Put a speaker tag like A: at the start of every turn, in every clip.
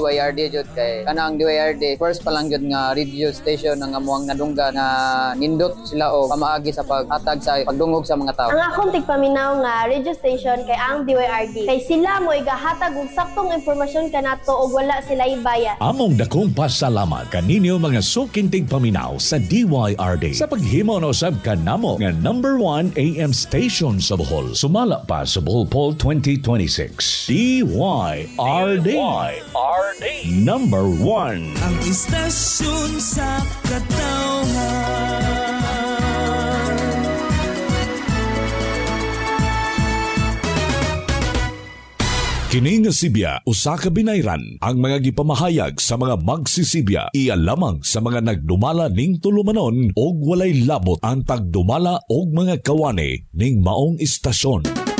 A: DYRD jud kay kana ang DYRD first pa lang jud nga radio station nga amuang nadungga nga nindot sila o pamaagi sa paghatag sa pagdungog sa mga tao.
B: Ang akong tigpaminaw nga radio station kay ang DYRD kay sila mo igahatag og saktong impormasyon kanato og wala sila ibayad.
C: Among dakong pasalamat kaninyo mga sukintig paminaw sa DYRD sa paghimo na usab kanamo nga number 1 AM station sa Bohol. Sumala pa sa Bohol Poll 2026. DYRD. Number 1.
D: Ang istasyon sa katawhan.
C: Kini nga Sibya, usa ka binayran ang mga gipamahayag sa mga magsisibya. Iya lamang sa mga nagdumala ning tulumanon og walay labot ang pagdumala og mga kawani ning maong istasyon.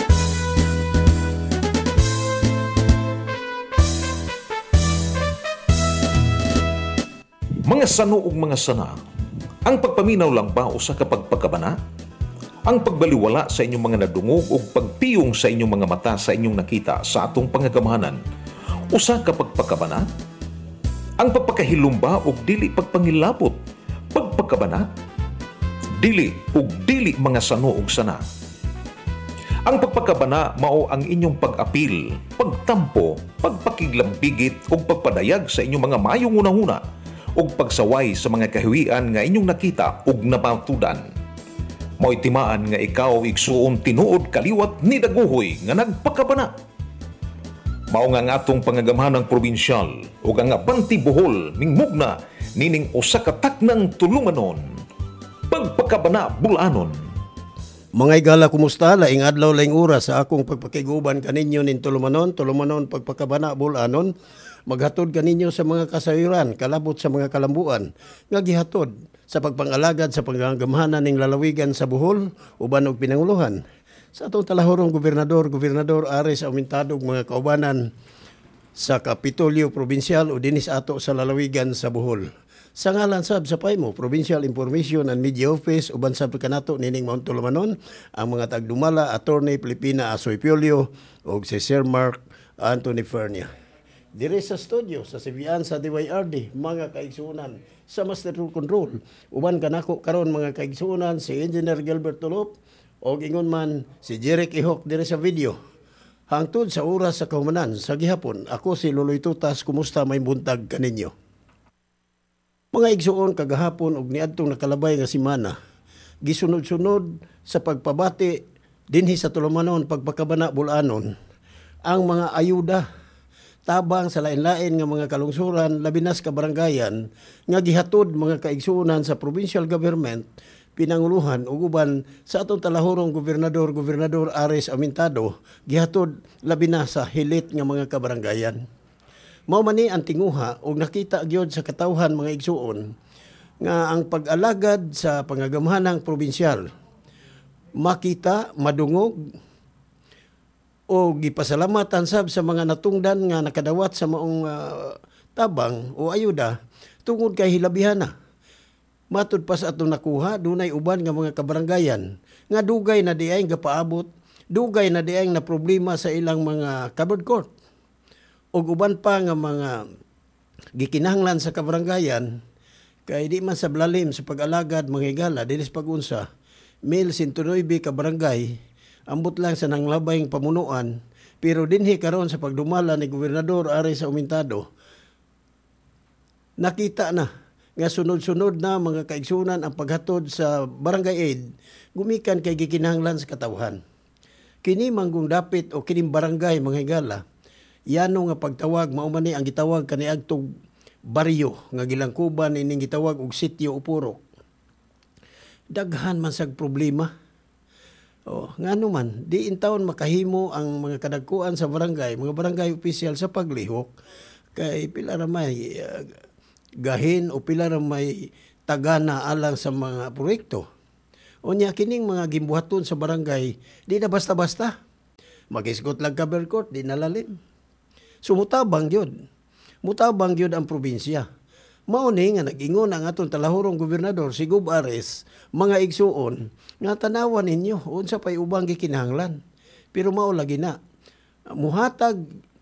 E: Mga sano ug mga sana, ang pagpaminaw lang ba usa ka pagpakabana? Ang pagbaliwala sa inyong mga nadungog ug pagpiyong sa inyong mga mata sa inyong nakita sa atong pangagamahanan, usa ka pagpakabana? Ang pagpakahilumba ug dili pagpangilabot, pagpakabana? Dili ug dili mga sano ug sana. Ang pagpakabana mao ang inyong pag-apil, pagtampo, pagpakiglambigit ug pagpadayag sa inyong mga mayong unahuna ug pagsaway sa mga kahiwian nga inyong nakita ug napatudan. Mao'y timaan nga ikaw igsuon tinuod kaliwat ni daguhoy nga nagpakabana. Mao nga atong pangagamhanang probinsyal ug ang Abanti Bohol mingmugna nining usa ka taknang tulumanon. Pagpakabana Bulanon.
F: Mga igala, kumusta? Laing adlaw, laing oras sa akong pagpakiguban kaninyo nin tulumanon pagpakabana Bulanon. Maghatod kaninyo sa mga kasayuran, kalabot sa mga kalambuan, nga gihatod sa pagpangalagad sa panggamhanan ning lalawigan sa Bohol, uban og pinanguluhan. Sa atong talahorong Gobernador Ares Aumentado mga kaubanan sa Kapitolyo Provincial o dinis ato sa lalawigan sa Bohol. Sa ngalan sab sa PAIMO, Provincial Information and Media Office, uban sab kanato nining Mount Tulumanon, ang mga tagdumala, Attorney Pilipina Asoy Piolio o si Sir Mark Anthony Fernia. Dire sa studio, sa Sibian sa DYRD, mga kaigsunan sa Master Control. Uban kanako karon mga kaigsunan si Engineer Gilbert Tulop o ingon man si Jeric Ihok dire sa video. Hangtod sa oras sa kahumanan sa gihapon, ako si Luloy Tutas, kumusta may buntag kaninyo. Mga igsuon kagahapon og niadtong nakalabay nga semana, gisunod-sunod sa pagpabati dinhi sa Tulumanon pagpakabana Bulanon ang mga ayuda tabang sa lain-lain nga mga kalungsuran labinas ka barangayan nga gihatod mga kaigsuonan sa provincial government pinanguluhan ug uban sa atong talahorong gobernador Ares Aumentado gihatod labinas sa hilit nga mga kabarangayan. Mao man ni ang tinguha ug nakita gyud sa katawhan mga igsuon nga ang pag-alagad sa pangagamhanang probinsyal makita madungog o gipasalamatan sab sa mga natungdan nga nakadawat sa maong tabang o ayuda tungod kay hilabihan na. Matud pa sa atong nakuha, dunay uban nga mga kabarangayan nga dugay na diay gapaabot, dugay na diay na problema sa ilang mga covered court. O uban pa nga mga gikinahanglan sa kabarangayan kay di man sa blalim sa pag-alagad mga higala dinis pag-unsa 1,109 ka barangay ambot lang sa nanglabay pamunuan, pero dinhi karon sa pagdumala ni Gobernador Ares Aumentado, nakita na nga sunod-sunod na mga kaigsunan ang paghatod sa barangay aid, gumikan kay gikinahanglan sa katawhan. Kini manggong dapit o kining barangay mga higala, yano nga pagtawag mao man ni ang gitawag kaniadtong baryo nga gilangkuban ining gitawag og sitio o purok. Daghan man sag problema. Ngano man, di in taon makahimo ang mga kadagkuan sa barangay, mga barangay opisyal sa paglihok, kay pila ra may gahin o pila ra may tagana alang sa mga proyekto. Unya kining mga gimbuhaton sa barangay, di na basta-basta. Mag-isgot lang cover court, di nalalim. So mutabang yun. Mutabang yun ang probinsya. Mauni nga nag-ingon ang atong talahorong gobernador si Gob Ares, mga igsuon, nga tanawan ninyo, unsa pa'y ubang gikinahanglan. Pero mao lagi na. Muhatag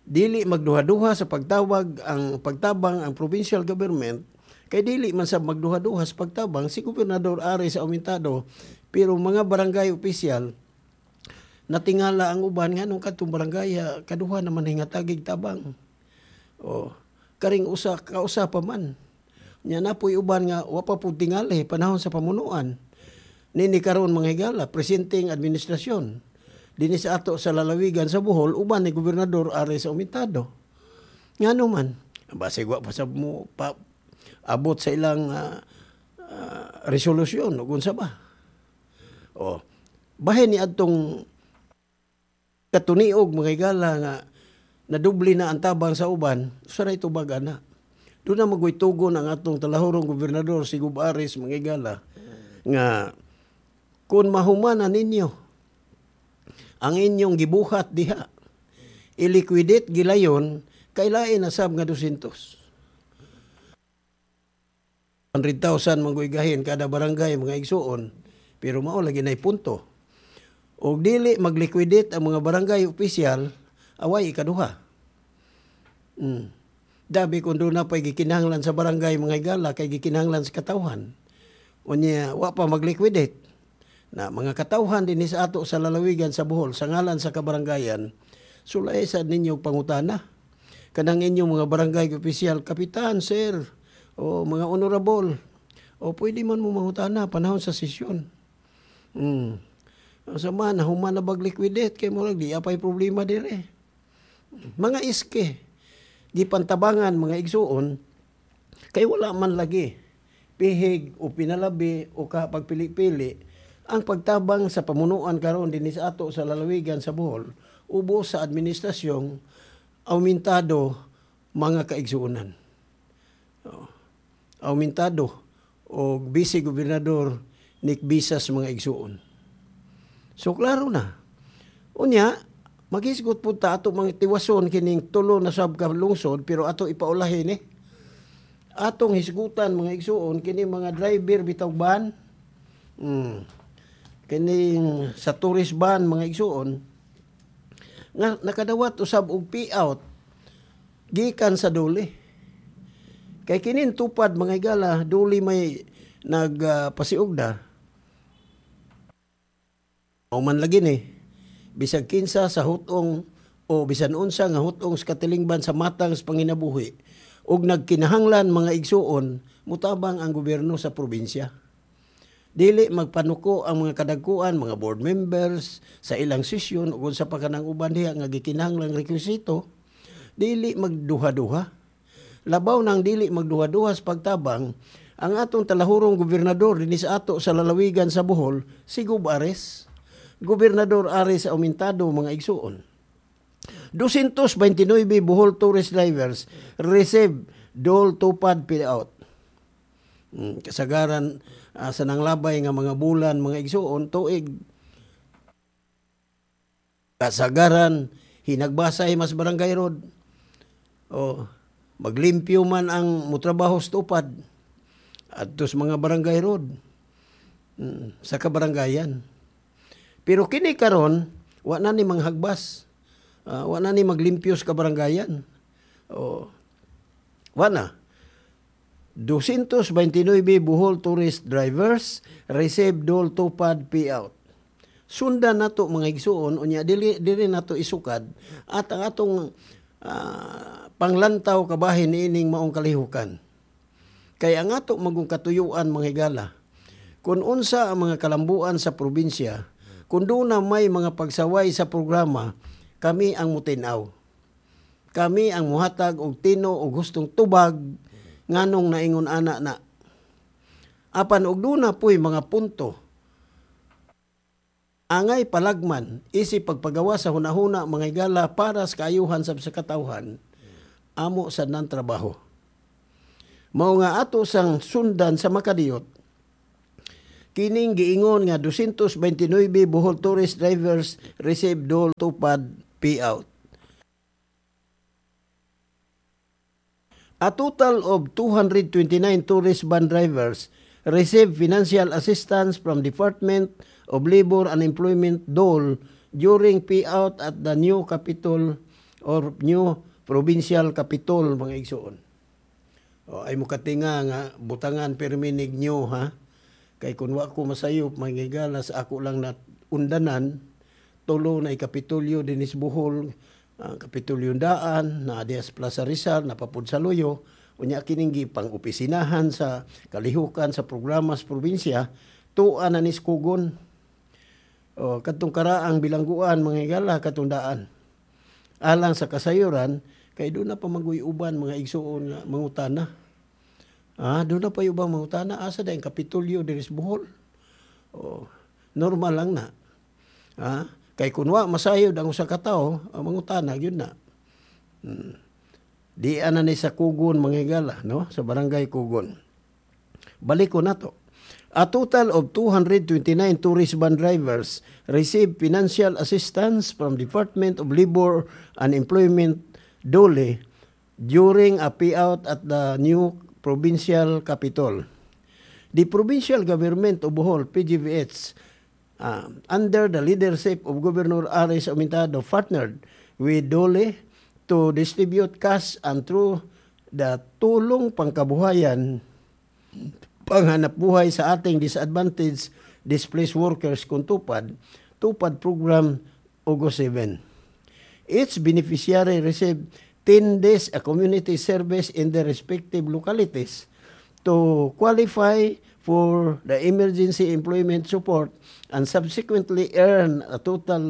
F: dili magduha-duha sa pagtabang ang provincial government, kay dili man sa magduha-duha sa pagtabang si Gobernador Ares Aumentado, pero mga barangay opisyal natingala ang uban nga nung katong barangay kaduha naman hingatagig tabang. O karing kausa pa man. Nya napoy uban nga wa pa pud tingali panahon sa pamunuan. Nini karon mga higala presenting administrasyon dinhi sa ato sa lalawigan sa Bohol uban ni Gobernador Ares Aumentado. Ngano man base wa pa sa mo pa, abot sa ilang resolusyon ug unsa ba. O bahin ni adtong katuniog mga higala nga nadubli na ang tabang sa uban, saray tubag ana. Doon na magwitugon ang atong talahurong gobernador si Gub Ares mga higala nga kung mahumanan ninyo ang inyong gibuhat diha, iliquidate gilayon, kailain na sab nga 200. 100,000 mangguigahin kada barangay mga igsuon, pero mao lagi nay punto. Og dili magliquidate ang mga barangay opisyal, away ikaduha. Dabi kung doon na pa'y gikinahanglan sa barangay mga higala, kay gikinahanglan sa katawhan. Unya, wa pa magliquidate. Na mga katawhan din sa ato sa lalawigan sa Bohol, sa ngalan sa kabarangayan, sulay sa ninyo pangutana. Kanang inyong mga barangay opisyal, kapitan, sir, o mga honorable, o pwede man mo mangutana panahon sa sesyon. Sa man, human na bag-liquidate, kay mo lang, di apay problema dire. Mga iske, di pantabangan mga igsuon, kay wala man lagi, pihig o pinalabi o pagpili-pili, ang pagtabang sa pamunuan karon din sa ato sa lalawigan sa Bohol, ubos sa administrasyong aumentado mga kaigsuunan. Aumentado o Vice Gobernador Nick Bisas mga igsuon. So klaro na. Unya, maghisgot po ta ato mga tiwason kining tulo na sab ka lungsod pero ato ipaulahin atong hisgutan mga igsuon kini mga driver bitaw ban. Kining sa tourist ban mga igsuon nga nakadawat usab og payout gikan sa duli. Kay kinin tupad mga higala duli may nagpasiugda. O man lagi ni bisag kinsa sa hutong o bisan unsa nga hutong sa katilingban sa matang sa panginabuhi ug nagkinahanglan mga igsuon mutabang ang gobyerno sa probinsya. Dili magpanuko ang mga kadagkuan, mga board members sa ilang sesyon ug sa pagkanang uban diha nga gikinahanglang rekwisito, dili magduha-duha. Labaw nang dili magduha-duha sa pagtabang, ang atong talahurong gobernador dinhi sa ato sa lalawigan sa Bohol, si Gub Ares, Gobernador Ares Aumentado mga igsuon. 229 Bohol tourist drivers receive dole tupad payout. Kasagaran sa nanglabay nga mga bulan mga igsuon tuig kasagaran hinagbasay mas barangay road o maglimpyo man ang mutrabaho sa tupad adto sa mga barangay road sa kabarangayan. Pero kini karon wa na ni manghagbas, wa na ni maglimpyo sa kabarangayan. O wa na. 229 Bohol tourist drivers receive dole tupad payout. Sundan nato mga igsuon unya dili nato isukad at ang atong panglantaw kabahin niining maong kalihukan. Kay ang ato magong katuyuan mga higala, kung unsa ang mga kalambuan sa probinsya, kung doon na may mga pagsaway sa programa, kami ang mutinaw. Kami ang muhatag og tino og gustong tubag nganong naingon ana na. Apan og doon na po'y mga punto, angay palagman, isip pagpagawa sa hunahuna mga higala para sa kaayuhan sa katawhan, amo sa nan trabaho. Mao nga ato sang sundan sa makadiyot, kining giingon nga 229 Bohol tourist drivers receive dole tupad payout. A total of 229 tourist van drivers receive financial assistance from Department of Labor and Employment dole during payout at the new capital or new provincial capital mga igsoon. O, ay mukatinga nga butangan perminig nyo ha. Kay kung wa ko masayop manggigala sa ako lang na undanan tulo na Kapitolyo dinis Bohol, Kapitolyo Daan, na Dias Plaza Rizal, napapud sa Loyo, unya kining gipang opisinahan sa kalihukan sa programa sa probinsya, tuan na nis Kugon. O, katong karaang bilangguan mga igala katundaan. Alang sa kasayuran, kay doon na pa maguyuban mga igsuon nga mangutana. Doon na pa yung mangutana, asa dahil Kapitolyo dinis Bohol. O, normal lang na. Kay kunwa masayod ang usa ka tawo, mangutana yun na. Di ana ni sa Kugon mga igala, no? Sa barangay Kugon. Balik ko na to. A total of 229 tourist van drivers received financial assistance from Department of Labor and Employment DOLE during a payout at the new provincial capital. The provincial government of Bohol, PGVH, under the leadership of Governor Aris Amintado, partnered with DOLE to distribute cash and through the tulong pangkabuhayan panghanap buhay sa ating disadvantaged displaced workers kung tupad program August 7. Each beneficiary received 10 days a community service in their respective localities to qualify for the emergency employment support and subsequently earn a total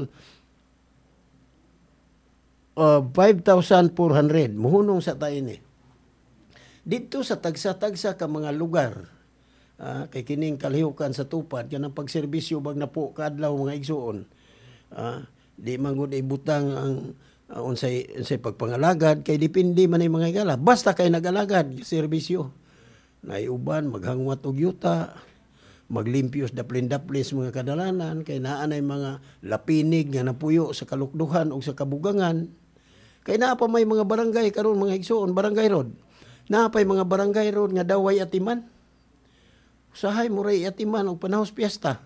F: of 5,400. Muhunong sa tayo ni. Dito sa tagsa-tagsa ka mga lugar, kay kining kalihukan sa tupad, kanang pagserbisyo bag na po kadlaw mga igsuon. Di man gud ibutang ang unsay pagpangalagad, kay dipindi man ay mga igala. Basta kay nagalagad, serbisyo. Naiuban, maghangwat og yuta, maglimpyos daplin-daplis mga kadalanan, kay naanay mga lapinig nga napuyo sa kalukduhan o sa kabugangan. Kay naa pa may mga barangay karon mga igsoon, barangay road. Naa pay mga barangay road nga daway atiman. Usahay mo ray atiman og panahos piyesta.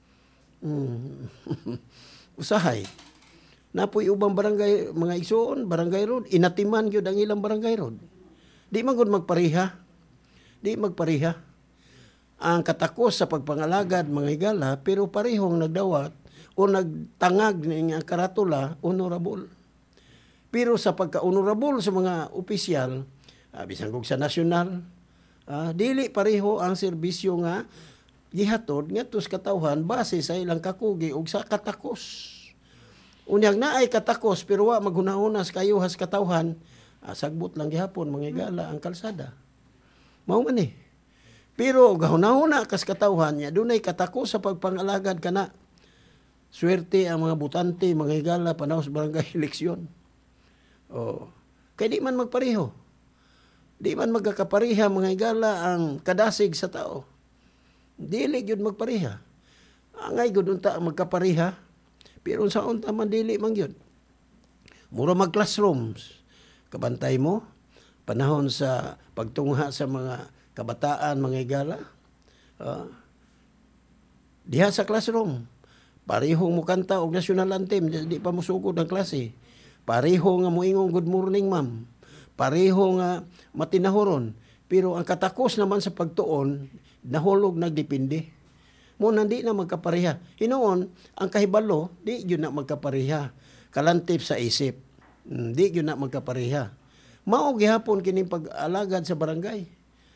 F: Usahay. Napoy ubang barangay mga igsoon, barangay road, inatiman gyud ang ilang barangay road. Di man gud magpareha. Ang katakos sa pagpangalagad mga higala, pero parehong nagdawat o nagtangag ng karatula, honorable. Pero sa pagka-honorable sa mga opisyal, bisan kog sa nasyonal, dili pareho ang serbisyo nga gihatod ngadto sa katawhan base sa ilang kakugi ug sa katakos. Unyag na ay katakos pero wa maghunahuna sa kayuhas katawhan, sagbot lang gihapon mga higala ang kalsada. Mao man eh. Pero gahunahuna kas katawhan niya, dunay katakos sa pagpangalagad kana. Swerte ang mga butante, mga higala, panahos barangay eleksyon. Kaya di man magpareho. Di man magkakapareha mga higala ang kadasig sa tao. Dili yun magpareha. Angay gud unta magkapareha, pero sa unta man dili man yun. Mura mag-classrooms. Kabantay mo, panahon sa pagtungha sa mga kabataan, mga higala, diha sa classroom, parehong mukanta og national anthem, di pa musugod ang klase. Pareho nga moingong good morning ma'am. Pareho nga matinahoron. Pero ang katakos naman sa pagtuon, nahulog nagdepende. Mo nandi na magkapareha. Hinoon, ang kahibalo, di yun na magkapareha. Kalantip sa isip, di yun na magkapareha. Mao gihapon kining pag-alagad sa barangay.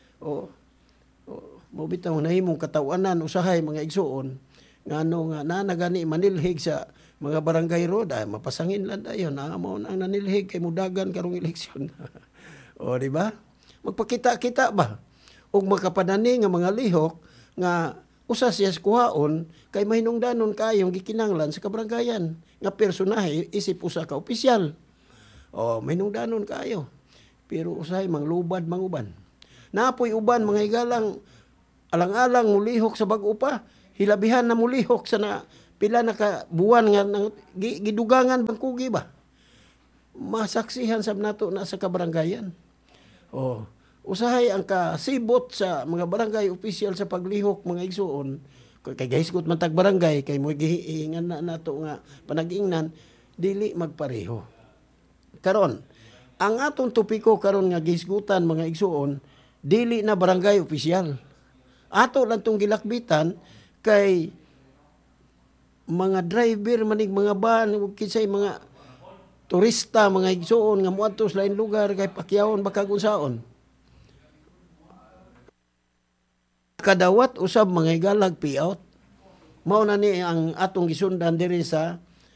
F: Mo bitaw nahimong katawanan usahay mga igsuon ngano nga nagani manilhig sa mga barangay road ay mapasangin lang dayon mao ang nanilhig kay mudagan karong eleksyon. Di ba? Magpakita-kita ba ug makapanani nga mga lihok nga usa siya kuhaon kay mahinungdanon kayong gikinanglan sa kabarangayan nga personahe isip usa ka opisyal. Mahinungdanon kayo. Pero usahay manglubad manguban. Napoy uban mga higalang alang-alang mulihok sa bag-o pa. Hilabihan na mulihok sa pila na ka buwan nga gidugangan bangkugi ba. Masaksihan sab nato na sa kabarangayan. Usahay ang kasibot sa mga barangay official sa paglihok mga igsuon. Kay gahisgot man tag barangay kay mo gihingan na nato nga panag-ingnan dili magpareho. Karon, ang atong topiko karon nga gisgutan mga igsuon, dili na barangay opisyal. Ato lang tong gilakbitan kay mga driver manig mga van ug kinsay mga turista mga igsuon nga moadto sa lain lugar kay pakyawon baka unsaon. Kadawat usab mga igalag payout. Mao na ni ang atong gisundan diri sa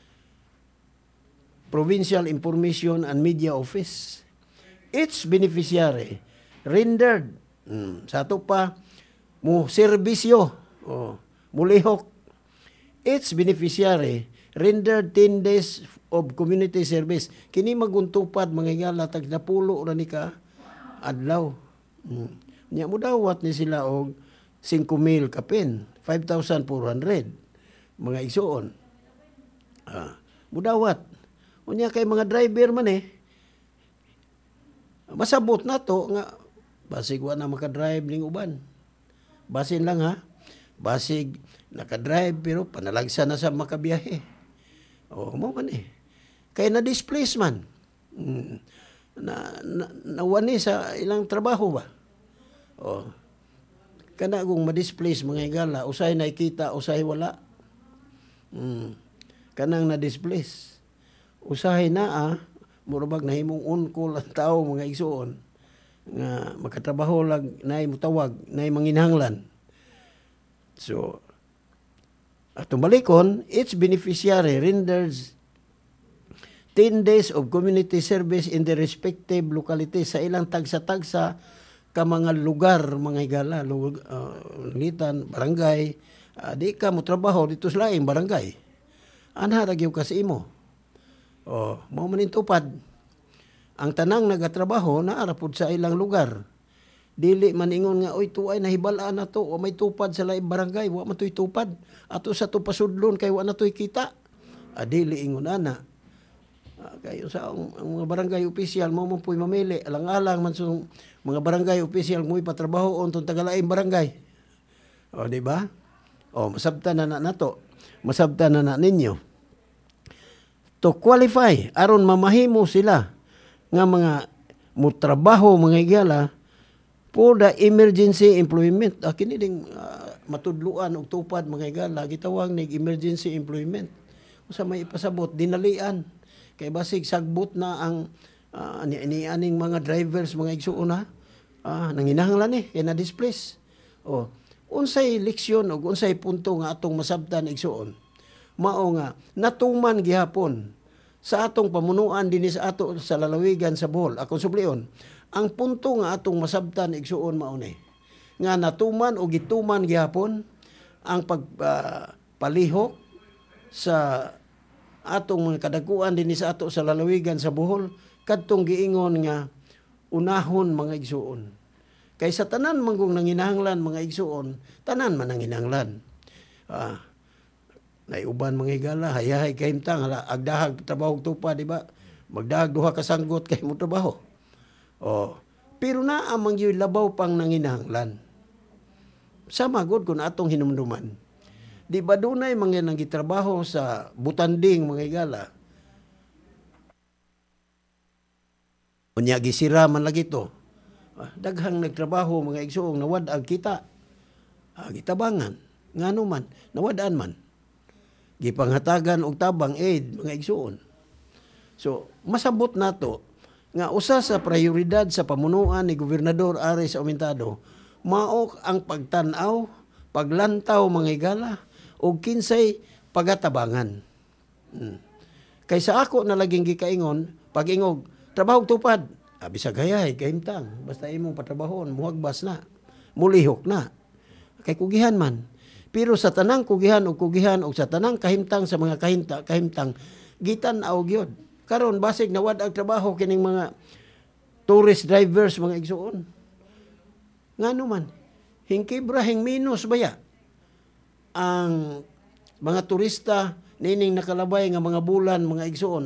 F: Provincial Information and Media Office. Each beneficiary rendered sa ato pa mo serbisyo mulihok. Each beneficiary rendered 10 days of community service. Kini maguntupad mga higala tag napulo ra ni ka adlaw. Nya mo dawat ni sila og 5,000 kapin, 5,400 mga igsuon. Mudawat. Unya kay mga driver man masabot na to nga basig wa na makadrive ning uban. Basin lang ha. Basig nakadrive pero panalagsa na sa makabiyahe. Mo man Kay na-displace man. Nawani sa ilang trabaho ba? Kana kung ma-displace mga higala, usay nakikita, usay wala. Kanang na-displace. Usahay na murabag nahimong on-call ang tao mga igsuon nga makatrabaho lang nay mutawag, nay manginhanglan. So, atong balikon, each beneficiary renders 10 days of community service in the respective localities sa ilang tagsa-tagsa ka mga lugar, mga higala, langitan, barangay, di ka mo trabaho dito sa laing barangay. Anha ra gyud kasi imo. Mao man tupad. Ang tanang nagatrabaho naarapod sa ilang lugar. Dili man ingon nga oy tuay nahibal-an na to o may tupad sa laing barangay, wa man toy tupad. Ato sa to pasudlon kay wa na toy kita. Dili ingon ana. Kayo sa ang mga barangay opisyal mo puy mamili alang-alang man sa mga barangay opisyal mo ipatrabaho on tong tagalaing barangay. Di ba? Masabtan na nato. Masabtan na ninyo. To qualify aron mamahimo sila nga mga mutrabaho mga higala for the emergency employment. Kini ding matudluan og tupad mga higala gitawag nig emergency employment. Usa may ipasabot dinalian kay basig sagbot na ang aning mga drivers mga igsuon nanginahanglan kay na-displace. Unsay leksyon o unsay punto nga atong masabtan igsuon? Mao nga natuman gihapon sa atong pamunuan dinhi sa ato sa lalawigan sa Bohol. Akong sublion, ang punto nga atong masabtan igsuon mao ni nga natuman o gituman gihapon ang pagpalihok sa atong mga kadaguan dinhi sa ato sa lalawigan sa Bohol kadtong giingon nga unahon mga igsuon. Kay sa tanan manggong nanginahanglan mga igsuon, tanan man nanginahanglan. Naiuban mga higala, hayahay kahimtang, agdahag trabaho tupa, di ba? Magdahag duha ka sanggot kay mo trabaho. Pero na amang yung labaw pang nanginahanglan. Sama gud kung atong hinumduman. Di ba dunay mga nangitrabaho sa butanding mga higala? Unya gisira man lagi to. Daghang nagtrabaho mga igsuong nawad-ag kita. Gitabangan. Ngano man, nawadaan man. Gipanghatagan og tabang aid mga igsuon. So, masabot nato nga usa sa prioridad sa pamunuan ni Gobernador Aris Aumentado mao ang pagtan-aw, paglantaw mga higala og kinsay pagatabangan. Kaysa ako na laging gikaingon, pag-ingog, trabaho tupad, bisag hayay kahimtang, basta imong patrabahon, muhagbas na, mulihok na. Kay kugihan man. Pero sa tanang kugihan o sa tanang kahimtang sa mga kahimtang, gitan-aw gyud. Karon basig nawad ang trabaho kining mga tourist drivers mga igsuon. Ngano man, hingkibra minus baya ang mga turista nining nakalabay nga mga bulan mga igsuon